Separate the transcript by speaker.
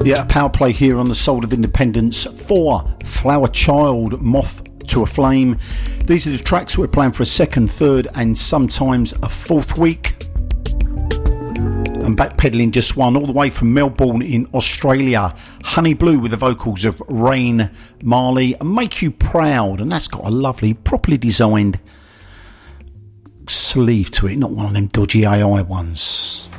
Speaker 1: Yeah, power play here on the Soul of Independence for Flower Child, Moth to a Flame. These are the tracks we're playing for a second, third and sometimes a fourth week. And backpedaling just one, all the way from Melbourne in Australia, Honey Blue with the vocals of Rain Marley, and Make You Proud, and that's got a lovely, properly designed sleeve to it, not one of them dodgy AI ones.